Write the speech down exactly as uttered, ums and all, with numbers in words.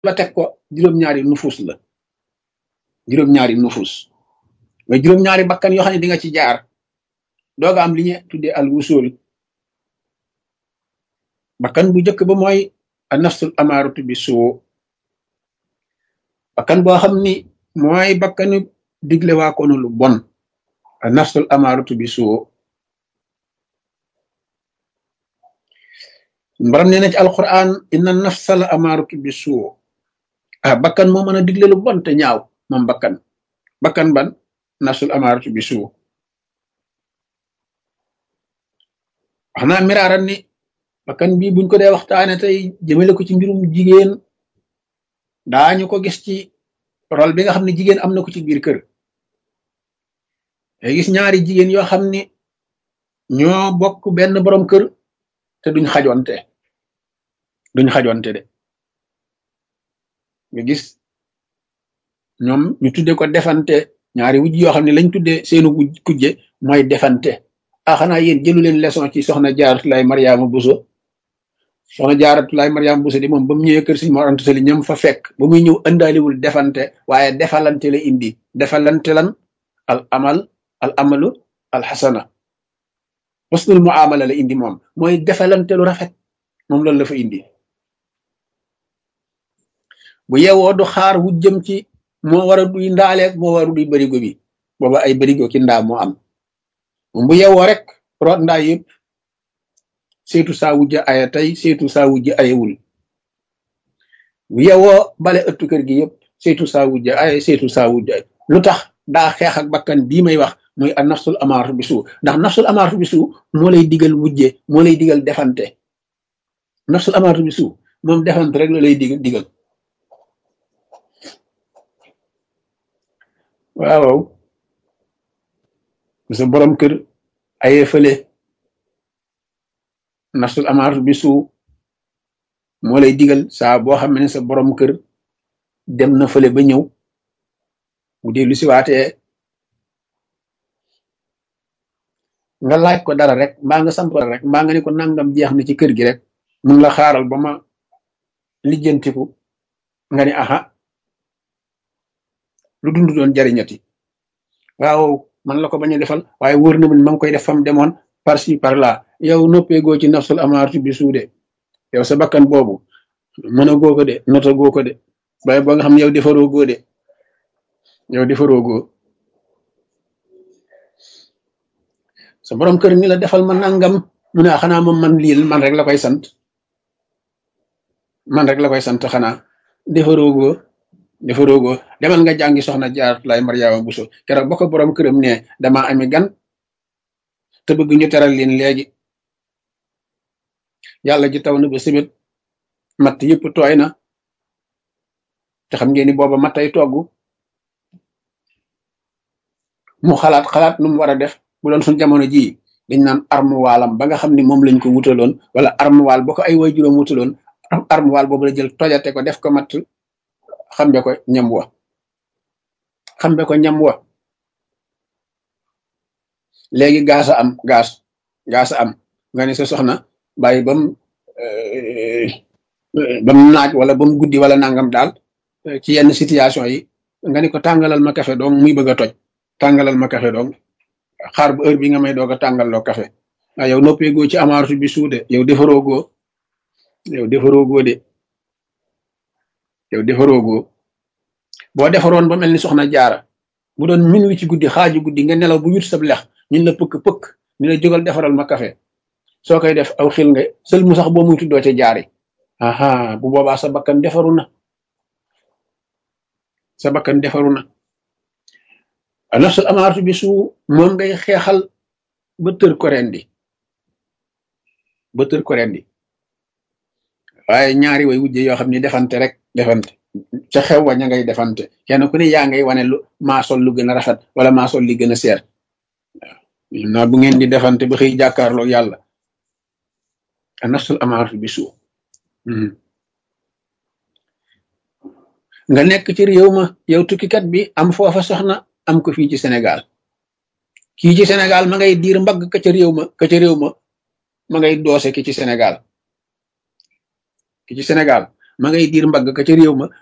la teg ko juróom-ñaari nufus la juróom-ñaari nufus mais juróom-ñaari bakkan yoo xam ne di nga ci jaar dooga am li ñu tuddee al wusul bakkan bu njëkk ba mooy a nafsul amaaratu bi suu bakkan boo xam ni mooy bakkanu digle waa koonu lu bon a nafsul amaaratu bi suu mbaram nee na ci alquran inna nafsa la amaaratu bi suu ah bakkan moo mën a digle lu bon te ñaaw moom bakkan bakkan ban nafsul amaaratu bi suu wax naa miraaran ni bakkan bii buñ ko dee waxtaane tey jëmale ko ci mbirum jigéen daañu ko gis ci rôle bi nga xam ne jigéen am na ko ci biir kër day gis ñaari jigéen yoo xam ni ñoo bokk benn borom kër te duñ xajonte duñ xajonte de nga gis ñoom ñu tudde ko defante ñaari wujj yoo xam ne lañ tudde seenu wujj kujje mooy defante ah xanaa yéen jëlu leen leçon ci soxna Jaaratulaay Mariama Buso soxna Jaaratulaay Mariama Buso di moom ba mu ñëwee kër Sëriñ Mor Anta Sali ñam fa fekk ba muy ñëw ëndaaliwul defante waaye defalante la indi defalante lan al amal al amalu al xasana husnul muamala la indi moom mooy defalante lu rafet moom loolu la fa indi bu yeewoo du xaar wu jëm ci moo war a duy ndaaleeg moo war a duy barigo bi booba ay barigo ki ndaa moo am moom bu yeewoo rek root ndaa yëpp seetu saa wujja aya tey seetu saa wujja ayewul bu yeewoo bale ëttu kër gi yëpp seetu saa wujja aya seetu saa wujja ay lu tax daa xeex ak bakkan bii may wax mooy a nafsul amaaratu bi suu ndax nafsul amaaratu bi suu moo lay digal wujje moo lay digal defante nafsul amaaratu bi suu moom defante rek la lay digal digal waaw sa borom kër ayee fële nafsul amaaratu bi suu moo lay digal saa boo xam ne sa borom kër dem na fële ba ñëw bu dee lu si waatee nga laaj ko dara rek mbaa nga sant rek mbaa nga ne ko nangam jeex na ci kër gi rek mun la xaaral ba ma lijjantiku nga ni aha lu dund doon jariñati waaw man la ko bañ a defal waaye wóor na ma ngi koy def fam demoon par ci par là yow noppeegoo ci nafsul amaaratu bi suu de yow sa bakkan boobu mën a goo ko de nota goo ko de waaye boo nga xam ne yow defaroo goo de yow defaroo goo sa borom kër ni la defal ma nangam mu ne xanaa moom man lii man rek la koy sant man rek la koy sant xanaa defaroo goo defaroo goo demal nga jàngi soxna Jaaratulaay Mariama Buso keroog ba ko borom këram ne damaa ami gan te bëgg ñu teral leen léegi yàlla ji taw na ba sibit matt yëpp tooy na te xam ngeen ni booba mattay togg mu xalaat xalaat nu mu war a def bu doon suñ jamono ji dañ naan armuwaalam ba nga xam ni moom lañ ko wutaloon wala armuwaal ba ko ay way juróom wutaloon armuwaal boobu la jël tojate ko def ko matt xambe ko ñam wa xambe ko ñam wa léegi gaas a am gaas gaas a am nga ne sa soxna bàyyi bam bam naaj wala bam guddi wala nangam daal ci yenn situation yi nga ni ko tàngalal ma café doom muy bëgg a toj tàngalal ma café doom xaar bu heure bi nga may doog a tàngal loo café ah yow noppee goo ci amaaratu bi suude yow defaroo goo yow defaroo goo de yow defaroo goo boo defaroon ba mel ni soxna jaara bu doon min wi ci guddi xaaju guddi nga nelaw bu wut sab lex ñun la pëkk pëkk ñu la jógal defaral ma café soo koy def aw xil nga sël mu sax boo muy tuddoo ca jaari aha bu boobaa sa bakkan defaru na sa bakkan defaru na nafsul amaaratu bi suu moom ngay xeexal ba tër ko rendi ba tër ko rendi waaye ñaari way wujje yoo xam ne defante rek defante ca xew wa ña ngay defante kenn ku ne yaa ngay wane lu maa sol lu gën a rafet wala maa sol li gën a seer waaw naa bu ngeen di defante ba xëy jàkkaarloo yàlla nafsul amaaratu bi suu nga nekk ci réew ma yow tukkikat bi am foofa soxna am ko fii ci Sénégal kii ci Sénégal ma ngay diir mbagg ka ca réew ma ka ca réew ma ma ngay doose ki ci Sénégal ki ci Sénégal ma ngay diir mbagg ka ca réew ma